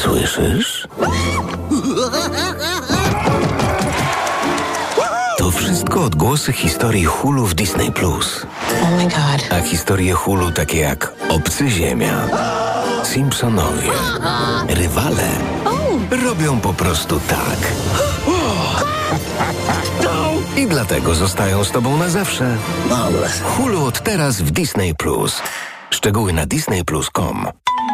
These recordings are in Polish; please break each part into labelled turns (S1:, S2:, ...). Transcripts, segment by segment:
S1: Słyszysz? To wszystko odgłosy historii Hulu w Disney+.
S2: Oh my God.
S1: A historie Hulu takie jak Obcy Ziemia, Simpsonowie, Rywale robią po prostu tak. I dlatego zostają z tobą na zawsze. Hulu od teraz w Disney+. Szczegóły na disneyplus.com.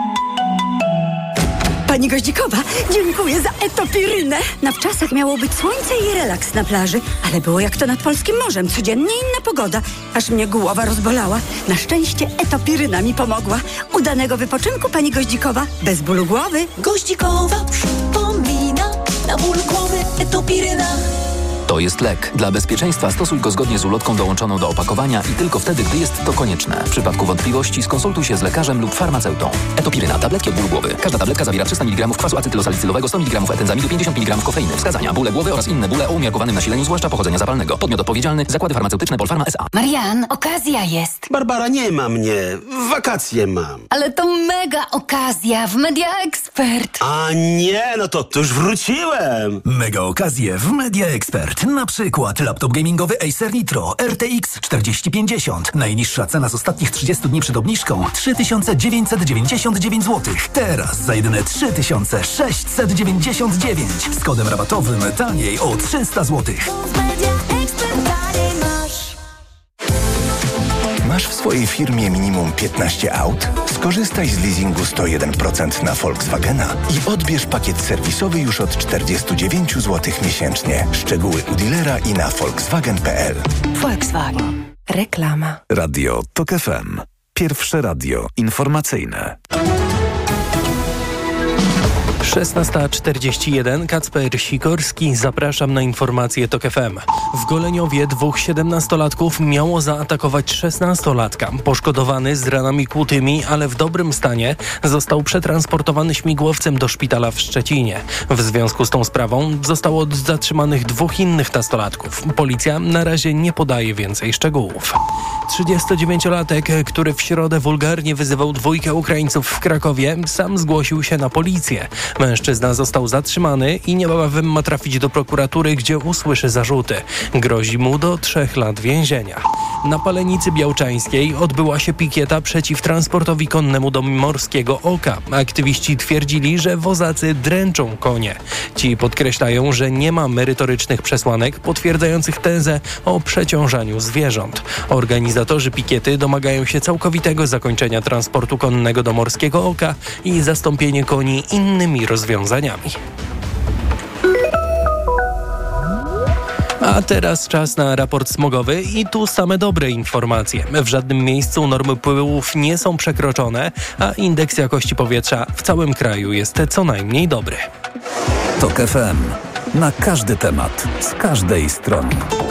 S3: Pani Goździkowa, dziękuję za etopirynę. Na wczasach miało być słońce i relaks na plaży, ale było jak to nad polskim morzem. Codziennie inna pogoda. Aż mnie głowa rozbolała. Na szczęście etopiryna mi pomogła. Udanego wypoczynku, pani Goździkowa, bez bólu głowy.
S4: Goździkowa przypomina, na ból głowy etopiryna.
S5: To jest lek. Dla bezpieczeństwa stosuj go zgodnie z ulotką dołączoną do opakowania i tylko wtedy, gdy jest to konieczne. W przypadku wątpliwości skonsultuj się z lekarzem lub farmaceutą. Etopiryna. Tabletki od bólu głowy. Każda tabletka zawiera 300 mg kwasu acetylosalicylowego, 100 mg etenzamidu, 50 mg kofeiny. Wskazania: bóle głowy oraz inne bóle o umiarkowanym nasileniu, zwłaszcza pochodzenia zapalnego. Podmiot odpowiedzialny: Zakłady Farmaceutyczne Polpharma S.A.
S6: Marian, okazja jest.
S7: Barbara, nie ma mnie. Wakacje mam.
S6: Ale to mega okazja w Media Expert.
S7: A nie, no to już wróciłem.
S8: Mega okazje w Media Expert. Na przykład laptop gamingowy Acer Nitro RTX 4050. Najniższa cena z ostatnich 30 dni przed obniżką 3999 zł. Teraz za jedyne 3699. Z kodem rabatowym taniej o 300 zł.
S9: Masz w swojej firmie minimum 15 aut? Skorzystaj z leasingu 101% na Volkswagena i odbierz pakiet serwisowy już od 49 zł miesięcznie. Szczegóły u dealera i na volkswagen.pl.
S2: Volkswagen. Reklama.
S9: Radio TOK FM. Pierwsze radio informacyjne.
S10: 16:41. Kacper Sikorski. Zapraszam na informacje TOK FM. W Goleniowie 2 17-latków miało zaatakować 16-latka. Poszkodowany z ranami kłutymi, ale w dobrym stanie, został przetransportowany śmigłowcem do szpitala w Szczecinie. W związku z tą sprawą zostało zatrzymanych 2 innych nastolatków. Policja na razie nie podaje więcej szczegółów. 39-latek, który w środę wulgarnie wyzywał 2 Ukraińców w Krakowie, sam zgłosił się na policję. Mężczyzna został zatrzymany i niebawem ma trafić do prokuratury, gdzie usłyszy zarzuty. Grozi mu do 3 lat więzienia. Na Palenicy Białczańskiej odbyła się pikieta przeciw transportowi konnemu do Morskiego Oka. Aktywiści twierdzili, że wozacy dręczą konie. Ci podkreślają, że nie ma merytorycznych przesłanek potwierdzających tezę o przeciążaniu zwierząt. Organizatorzy pikiety domagają się całkowitego zakończenia transportu konnego do Morskiego Oka i zastąpienie koni innymi rozwiązaniami. A teraz czas na raport smogowy i tu same dobre informacje. W żadnym miejscu normy pyłów nie są przekroczone, a indeks jakości powietrza w całym kraju jest co najmniej dobry.
S9: TOK FM. Na każdy temat, z każdej strony.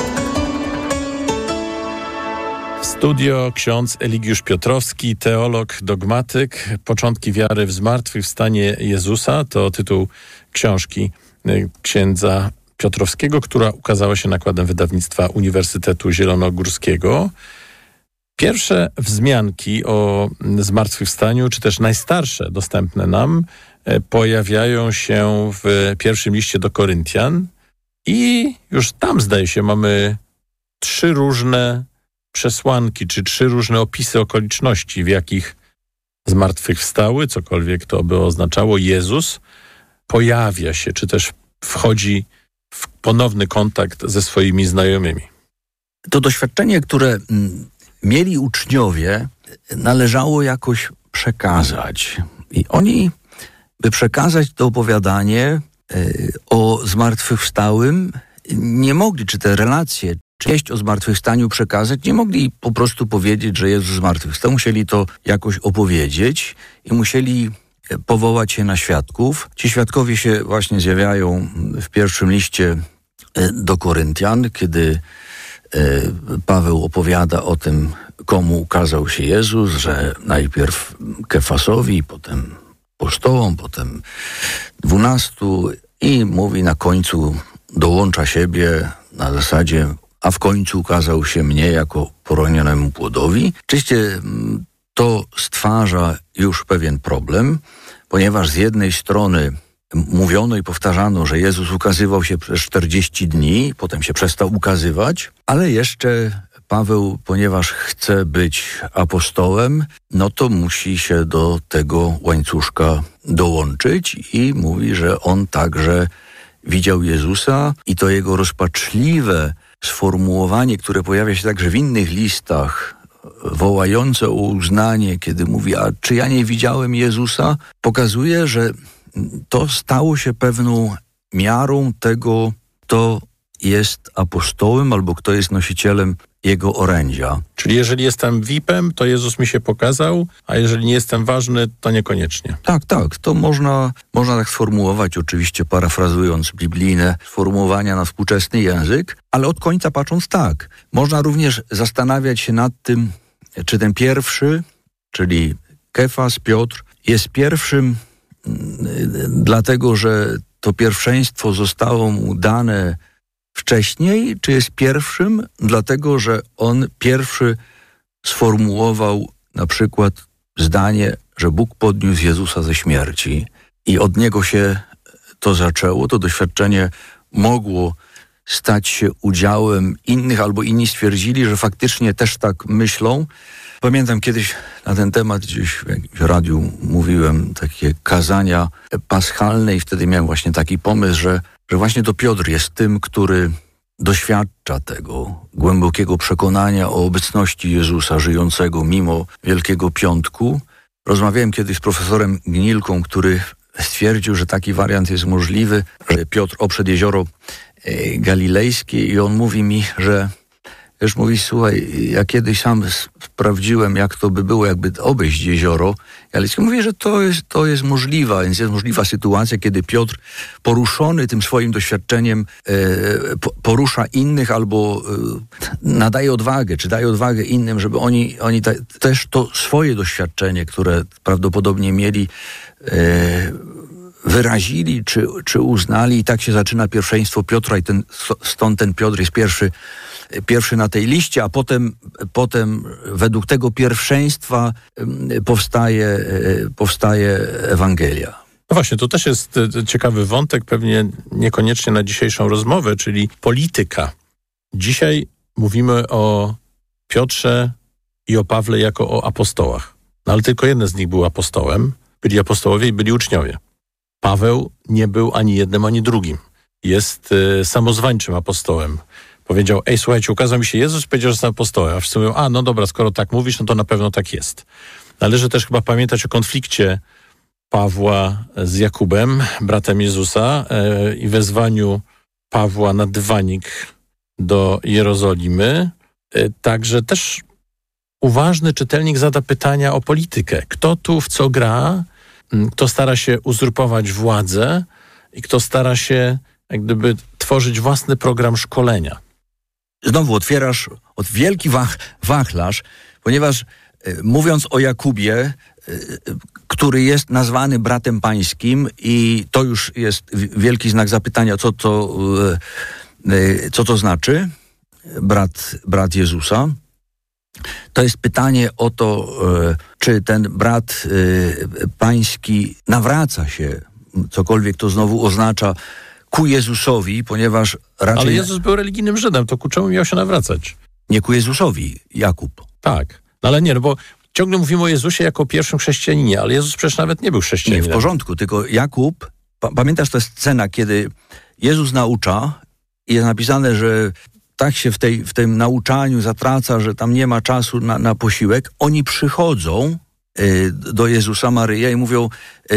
S11: Studio ksiądz Eligiusz Piotrowski, teolog, dogmatyk. Początki wiary w zmartwychwstanie Jezusa to tytuł książki księdza Piotrowskiego, która ukazała się nakładem wydawnictwa Uniwersytetu Zielonogórskiego. Pierwsze wzmianki o zmartwychwstaniu, czy też najstarsze dostępne nam, pojawiają się w pierwszym liście do Koryntian i już tam, zdaje się, mamy 3 różne przesłanki, czy 3 różne opisy okoliczności, w jakich zmartwychwstały, cokolwiek to by oznaczało, Jezus pojawia się, czy też wchodzi w ponowny kontakt ze swoimi znajomymi.
S12: To doświadczenie, które mieli uczniowie, należało jakoś przekazać. I oni, by przekazać to opowiadanie o zmartwychwstałym, nie mogli, czy te relacje, czy wieść o zmartwychwstaniu przekazać, nie mogli po prostu powiedzieć, że Jezus zmartwychwstał. Musieli to jakoś opowiedzieć i musieli powołać się na świadków. Ci świadkowie się właśnie zjawiają w pierwszym liście do Koryntian, kiedy Paweł opowiada o tym, komu ukazał się Jezus, że najpierw Kefasowi, potem apostołom, potem 12 i mówi na końcu, dołącza siebie na zasadzie, a w końcu ukazał się mnie jako poronionemu płodowi. Oczywiście to stwarza już pewien problem, ponieważ z jednej strony mówiono i powtarzano, że Jezus ukazywał się przez 40 dni, potem się przestał ukazywać, ale jeszcze Paweł, ponieważ chce być apostołem, no to musi się do tego łańcuszka dołączyć i mówi, że on także widział Jezusa i to jego rozpaczliwe sformułowanie, które pojawia się także w innych listach, wołające o uznanie, kiedy mówi, a czy ja nie widziałem Jezusa, pokazuje, że to stało się pewną miarą tego, kto jest apostołem albo kto jest nosicielem jego orędzia.
S11: Czyli jeżeli jestem VIP-em, to Jezus mi się pokazał, a jeżeli nie jestem ważny, to niekoniecznie.
S12: Tak, to można tak sformułować, oczywiście parafrazując biblijne sformułowania na współczesny język, ale od końca patrząc tak. Można również zastanawiać się nad tym, czy ten pierwszy, czyli Kefas, Piotr, jest pierwszym dlatego, że to pierwszeństwo zostało mu dane wcześniej, czy jest pierwszym dlatego, że on pierwszy sformułował na przykład zdanie, że Bóg podniósł Jezusa ze śmierci i od niego się to zaczęło, to doświadczenie mogło stać się udziałem innych, albo inni stwierdzili, że faktycznie też tak myślą. Pamiętam kiedyś na ten temat gdzieś w radiu mówiłem takie kazania paschalne i wtedy miałem właśnie taki pomysł, że właśnie to Piotr jest tym, który doświadcza tego głębokiego przekonania o obecności Jezusa żyjącego mimo Wielkiego Piątku. Rozmawiałem kiedyś z profesorem Gnilką, który stwierdził, że taki wariant jest możliwy, że Piotr obszedł jezioro galilejskie i on mówi mi, że wiesz, mówi, słuchaj, ja kiedyś sam sprawdziłem, jak to by było, jakby obejść jezioro galilejskie. Mówię, że to jest możliwa, więc jest możliwa sytuacja, kiedy Piotr poruszony tym swoim doświadczeniem porusza innych albo nadaje odwagę, czy daje odwagę innym, żeby oni też to swoje doświadczenie, które prawdopodobnie mieli, wyrazili, czy uznali i tak się zaczyna pierwszeństwo Piotra i stąd ten Piotr jest pierwszy na tej liście, a potem według tego pierwszeństwa powstaje Ewangelia.
S11: No właśnie, to też jest ciekawy wątek, pewnie niekoniecznie na dzisiejszą rozmowę, czyli polityka. Dzisiaj mówimy o Piotrze i o Pawle jako o apostołach. No ale tylko jeden z nich był apostołem, byli apostołowie i byli uczniowie. Paweł nie był ani jednym, ani drugim. Jest samozwańczym apostołem. Powiedział, słuchajcie, ukazał mi się Jezus, powiedział, że jestem apostołem. A wszyscy mówią, no dobra, skoro tak mówisz, no to na pewno tak jest. Należy też chyba pamiętać o konflikcie Pawła z Jakubem, bratem Jezusa, i wezwaniu Pawła na dywanik do Jerozolimy. Także też uważny czytelnik zada pytania o politykę. Kto tu w co gra, kto stara się uzurpować władzę i kto stara się jak gdyby tworzyć własny program szkolenia.
S12: Znowu otwierasz wielki wachlarz, ponieważ mówiąc o Jakubie, który jest nazwany bratem pańskim i to już jest wielki znak zapytania, co to znaczy, brat Jezusa. To jest pytanie o to, czy ten brat pański nawraca się, cokolwiek to znowu oznacza, ku Jezusowi, ponieważ raczej...
S11: Ale Jezus był religijnym Żydem, to ku czemu miał się nawracać?
S12: Nie ku Jezusowi, Jakub.
S11: Tak, ale nie, bo ciągle mówimy o Jezusie jako o pierwszym chrześcijaninie, ale Jezus przecież nawet nie był chrześcijaninem.
S12: Nie, w porządku, tylko Jakub, pamiętasz tę scenę, kiedy Jezus naucza i jest napisane, że tak się w tym nauczaniu zatraca, że tam nie ma czasu na posiłek. Oni przychodzą do Jezusa, Maryja i mówią,